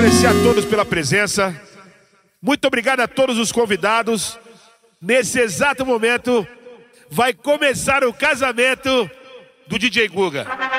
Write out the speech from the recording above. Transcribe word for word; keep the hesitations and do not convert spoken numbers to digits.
agradecer a todos pela presença. Muito obrigado a todos os convidados. Nesse exato momento vai começar o casamento do D J Guga.